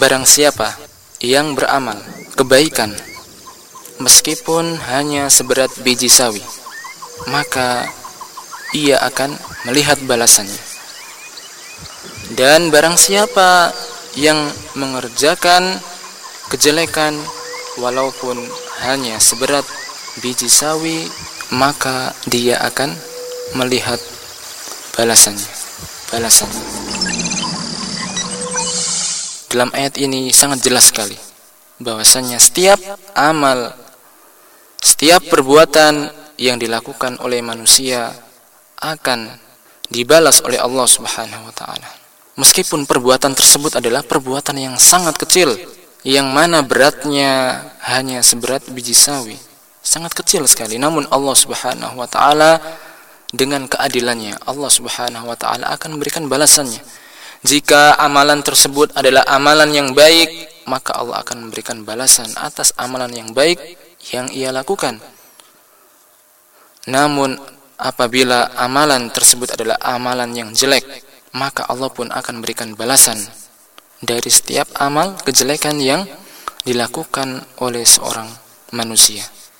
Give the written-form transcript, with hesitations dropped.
barang siapa yang beramal kebaikan meskipun hanya seberat biji sawi, maka ia akan melihat balasannya. Dan barang siapa yang mengerjakan kejelekan walaupun hanya seberat biji sawi, maka dia akan melihat balasannya. Dalam ayat ini sangat jelas sekali bahwasanya setiap amal, setiap perbuatan yang dilakukan oleh manusia akan dibalas oleh Allah Subhanahu wa taala. Meskipun perbuatan tersebut adalah perbuatan yang sangat kecil, yang mana beratnya hanya seberat biji sawi, sangat kecil sekali, namun Allah Subhanahu wa taala dengan keadilannya, Allah Subhanahu wa taala akan memberikan balasannya. Jika amalan tersebut adalah amalan yang baik, maka Allah akan memberikan balasan atas amalan yang baik yang ia lakukan. Namun apabila amalan tersebut adalah amalan yang jelek, maka Allah pun akan memberikan balasan dari setiap amal kejelekan yang dilakukan oleh seorang manusia.